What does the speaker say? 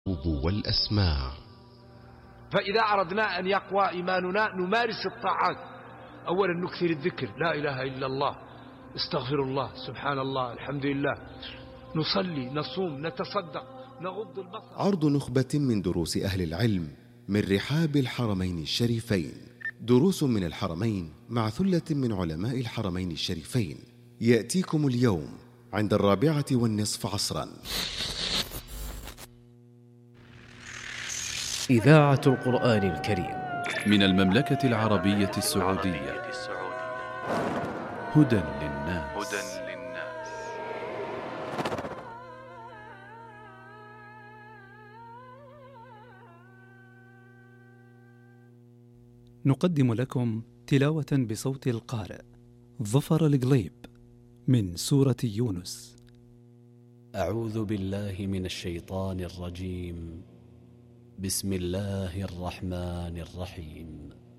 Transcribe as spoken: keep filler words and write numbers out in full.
والأسماع. فإذا أردنا أن يقوى إيماننا نمارس الطاعات. أولا نكثر الذكر، لا إله إلا الله، استغفر الله، سبحان الله، الحمد لله، نصلي، نصوم، نتصدق، نغض البصر. عرض نخبة من دروس أهل العلم من رحاب الحرمين الشريفين، دروس من الحرمين مع ثلة من علماء الحرمين الشريفين، يأتيكم اليوم عند الرابعة والنصف عصرا. إذاعة القرآن الكريم من المملكة العربية السعودية. هدى للناس. نقدم لكم تلاوة بصوت القارئ ظفر القليب من سورة يونس. أعوذ بالله من الشيطان الرجيم. بسم الله الرحمن الرحيم.